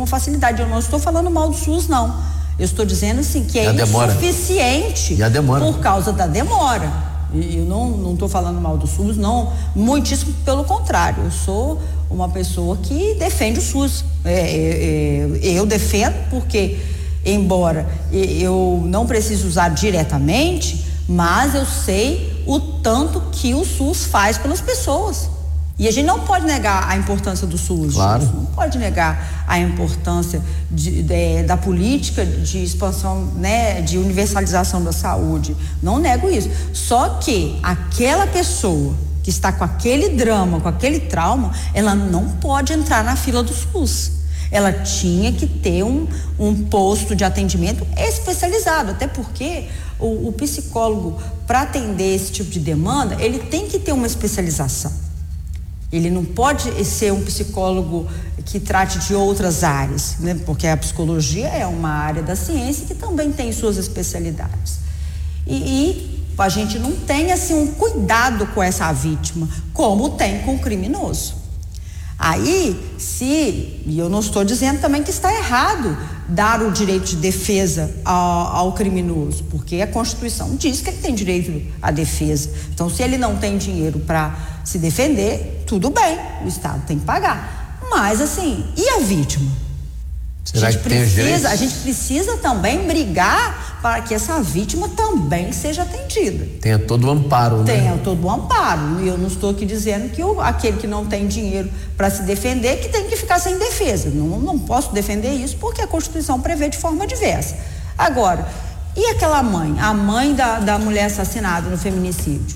com facilidade. Eu não estou falando mal do SUS, não. Eu estou dizendo assim que é insuficiente por causa da demora. E eu não estou falando mal do SUS, não, muitíssimo pelo contrário. Eu sou uma pessoa que defende o SUS. Eu defendo porque, embora eu não precise usar diretamente, mas eu sei o tanto que o SUS faz pelas pessoas. E a gente não pode negar a importância do SUS. Claro. Não pode negar a importância da política de expansão, né, de universalização da saúde. Não nego isso. Só que aquela pessoa que está com aquele drama, com aquele trauma, ela não pode entrar na fila do SUS. Ela tinha que ter um posto de atendimento especializado, até porque o psicólogo, para atender esse tipo de demanda, ele tem que ter uma especialização. Ele não pode ser um psicólogo que trate de outras áreas, né? Porque a psicologia é uma área da ciência que também tem suas especialidades. E a gente não tem assim um cuidado com essa vítima, como tem com o criminoso. Aí, e eu não estou dizendo também que está errado dar o direito de defesa ao criminoso, porque a Constituição diz que ele tem direito à defesa. Então, se ele não tem dinheiro para se defender, tudo bem, o Estado tem que pagar. Mas, assim, e a vítima? Será que tem os direitos? A gente precisa também brigar para que essa vítima também seja atendida. Tenha todo o amparo, né? Tenha todo o amparo. E eu não estou aqui dizendo que aquele que não tem dinheiro para se defender, que tem que ficar sem defesa. Não posso defender isso porque a Constituição prevê de forma diversa. Agora, e aquela mãe, a mãe da mulher assassinada no feminicídio?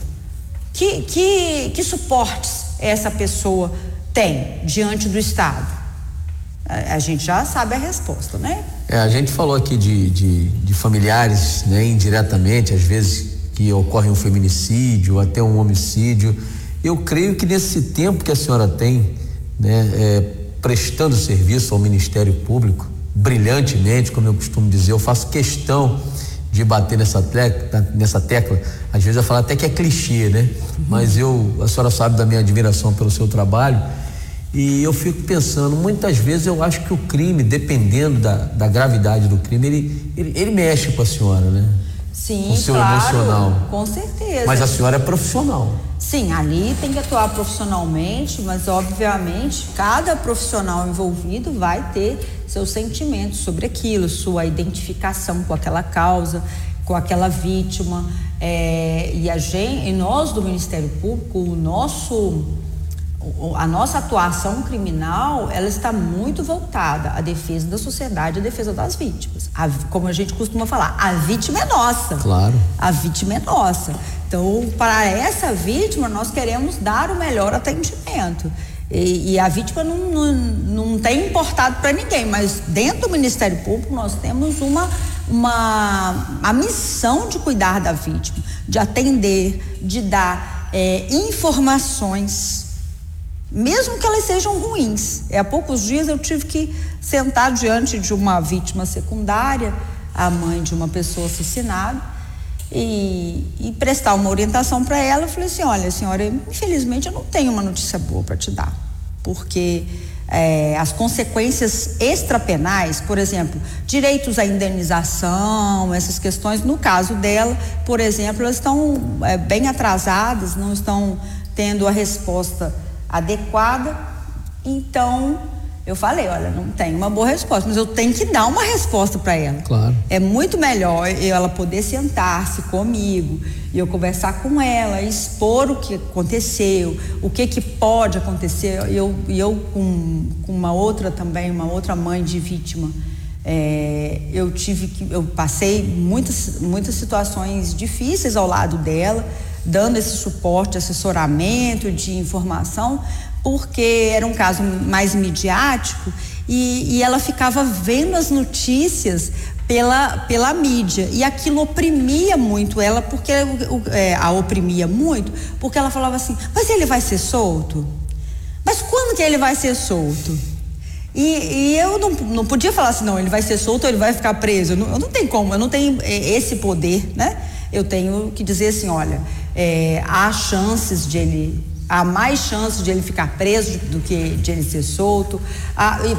Que suportes essa pessoa tem diante do Estado? A gente já sabe a resposta, né? A gente falou aqui de familiares, né, indiretamente, às vezes que ocorre um feminicídio, até um homicídio. Eu creio que nesse tempo que a senhora tem, né, prestando serviço ao Ministério Público, brilhantemente, como eu costumo dizer, eu faço questão de bater nessa tecla, às vezes eu falo até que é clichê, né? Mas a senhora sabe da minha admiração pelo seu trabalho. E eu fico pensando, muitas vezes eu acho que o crime, dependendo da gravidade do crime, ele mexe com a senhora, né? Sim, o seu claro, emocional. Com certeza. Mas a senhora é profissional. Sim, ali tem que atuar profissionalmente, mas obviamente cada profissional envolvido vai ter seus sentimentos sobre aquilo, sua identificação com aquela causa, com aquela vítima. E nós do Ministério Público, a nossa atuação criminal, ela está muito voltada à defesa da sociedade, à defesa das vítimas. Como a gente costuma falar, a vítima é nossa. Claro. A vítima é nossa. Então, para essa vítima, nós queremos dar o melhor atendimento. E a vítima não tem importado para ninguém, mas dentro do Ministério Público nós temos a missão de cuidar da vítima, de atender, de dar informações, mesmo que elas sejam ruins. Há poucos dias eu tive que sentar diante de uma vítima secundária, a mãe de uma pessoa assassinada, e prestar uma orientação para ela. Eu falei assim: olha, senhora, infelizmente eu não tenho uma notícia boa para te dar, porque as consequências extrapenais, por exemplo, direitos à indenização, essas questões, no caso dela, por exemplo, elas estão bem atrasadas, não estão tendo a resposta adequada. Então eu falei: olha, não tem uma boa resposta, mas eu tenho que dar uma resposta para ela. Claro. É muito melhor ela poder sentar-se comigo e eu conversar com ela, expor o que aconteceu, o que pode acontecer. Eu com uma outra mãe de vítima, eu passei muitas situações difíceis ao lado dela, dando esse suporte, assessoramento, de informação, porque era um caso mais midiático e ela ficava vendo as notícias pela mídia, e aquilo oprimia muito ela, porque a oprimia muito, porque ela falava assim: mas ele vai ser solto? Mas quando que ele vai ser solto? E eu não podia falar assim: não, ele vai ser solto ou ele vai ficar preso. Eu não tenho como, eu não tenho esse poder, né? Eu tenho que dizer assim: olha, há mais chances de ele ficar preso do que de ele ser solto.